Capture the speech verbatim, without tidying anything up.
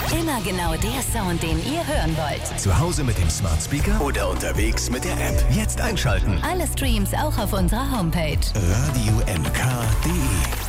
Immer genau der Sound, den ihr hören wollt. Zu Hause mit dem Smart Speaker oder unterwegs mit der App. Jetzt einschalten. Alle Streams auch auf unserer Homepage. radio m k punkt d e